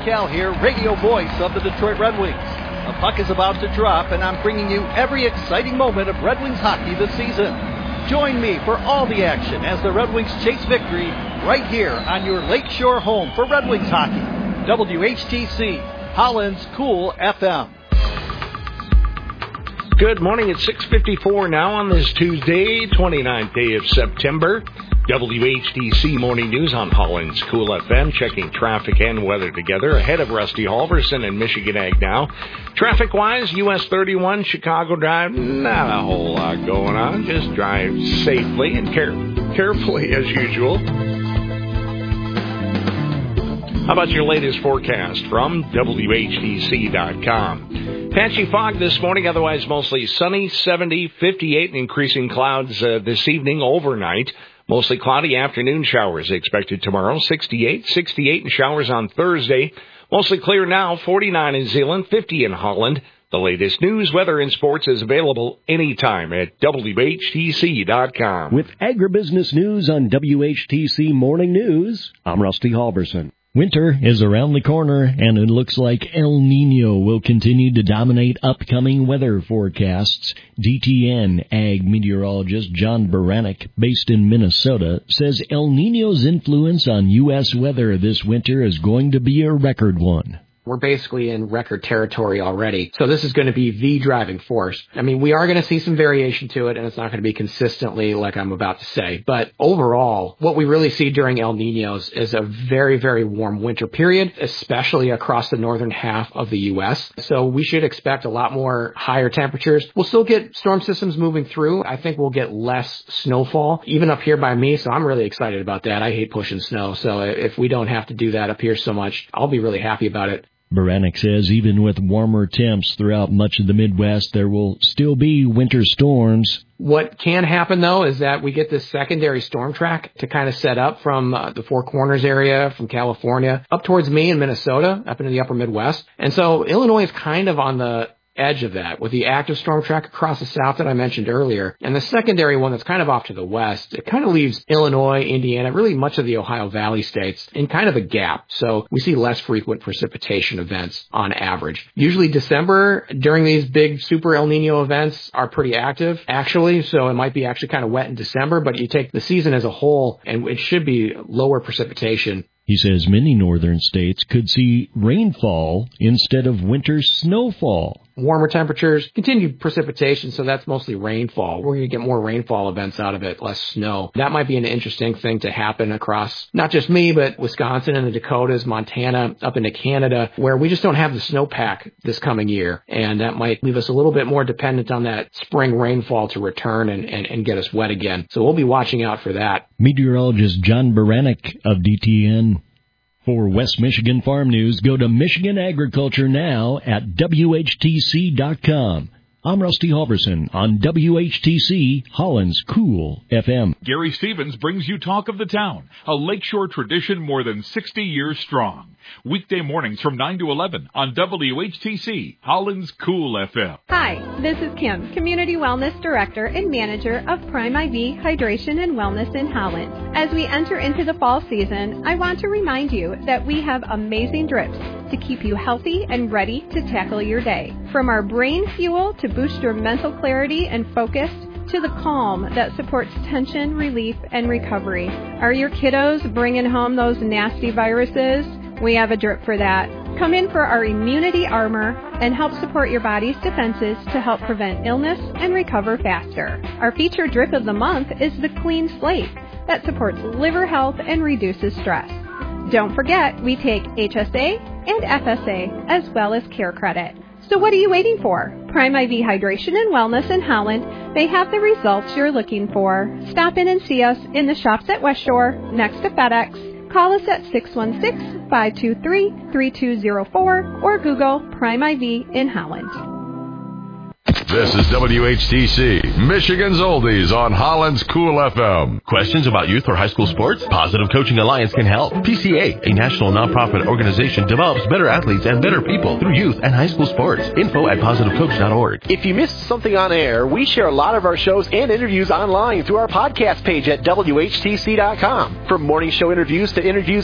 Cal here, radio voice of the Detroit Red Wings. The puck is about to drop, and I'm bringing you every exciting moment of Red Wings hockey this season. Join me for all the action as the Red Wings chase victory right here on your Lakeshore home for Red Wings hockey. WHTC, Holland's Cool FM. Good morning. It's 6:54 now on this Tuesday, 29th day of September. WHTC Morning News on Holland's Cool FM, checking traffic and weather together ahead of Rusty Halverson and Michigan Ag Now. Traffic-wise, US 31, Chicago Drive, not a whole lot going on. Just drive safely and carefully as usual. How about your latest forecast from WHTC.com? Patchy fog this morning, otherwise mostly sunny, 70, 58, and increasing clouds this evening overnight. Mostly cloudy afternoon showers expected tomorrow, 68, and showers on Thursday. Mostly clear now, 49 in Zeeland, 50 in Holland. The latest news, weather, and sports is available anytime at WHTC.com. With agribusiness news on WHTC Morning News, I'm Rusty Halverson. Winter is around the corner, and it looks like El Nino will continue to dominate upcoming weather forecasts. DTN Ag meteorologist John Baranek, based in Minnesota, says El Nino's influence on U.S. weather this winter is going to be a record one. We're basically in record territory already. So this is going to be the driving force. I mean, we are going to see some variation to it, and it's not going to be consistently like I'm about to say. But overall, what we really see during El Niños is a very, very warm winter period, especially across the northern half of the U.S. So we should expect a lot more higher temperatures. We'll still get storm systems moving through. I think we'll get less snowfall, even up here by me. So I'm really excited about that. I hate pushing snow. So if we don't have to do that up here so much, I'll be really happy about it. Baranek says even with warmer temps throughout much of the Midwest, there will still be winter storms. What can happen, though, is that we get this secondary storm track to kind of set up from the Four Corners area, from California, up towards me in Minnesota, up into the upper Midwest. And so Illinois is kind of on the edge of that with the active storm track across the south that I mentioned earlier. And the secondary one that's kind of off to the west, it kind of leaves Illinois, Indiana, really much of the Ohio Valley states in kind of a gap. So we see less frequent precipitation events on average. Usually December during these big super El Nino events are pretty active actually. So it might be actually kind of wet in December, but you take the season as a whole and it should be lower precipitation. He says many northern states could see rainfall instead of winter snowfall. Warmer temperatures, continued precipitation, so that's mostly rainfall. We're going to get more rainfall events out of it, less snow. That might be an interesting thing to happen across not just me, but Wisconsin and the Dakotas, Montana, up into Canada, where we just don't have the snowpack this coming year. And that might leave us a little bit more dependent on that spring rainfall to return and get us wet again. So we'll be watching out for that. Meteorologist John Baranek of DTN. For West Michigan Farm News, go to Michigan Agriculture Now at WHTC.com. I'm Rusty Halverson on WHTC, Holland's Cool FM. Gary Stevens brings you Talk of the Town, a Lakeshore tradition more than 60 years strong. Weekday mornings from 9 to 11 on WHTC, Holland's Cool FM. Hi, this is Kim, Community Wellness Director and Manager of Prime IV Hydration and Wellness in Holland. As we enter into the fall season, I want to remind you that we have amazing drips to keep you healthy and ready to tackle your day. From our brain fuel to boost your mental clarity and focus, to the calm that supports tension, relief, and recovery. Are your kiddos bringing home those nasty viruses? We have a drip for that. Come in for our immunity armor and help support your body's defenses to help prevent illness and recover faster. Our featured drip of the month is the Clean Slate that supports liver health and reduces stress. Don't forget, we take HSA and FSA as well as Care Credit. So what are you waiting for? Prime IV Hydration and Wellness in Holland. They have the results you're looking for. Stop in and see us in the shops at West Shore next to FedEx. Call us at 616-523-3204 or Google Prime IV in Holland. This is WHTC, Michigan's Oldies on Holland's Cool FM. Questions about youth or high school sports? Positive Coaching Alliance can help. PCA, a national nonprofit organization, develops better athletes and better people through youth and high school sports. Info at positivecoach.org. If you missed something on air, we share a lot of our shows and interviews online through our podcast page at WHTC.com. From morning show interviews to interviews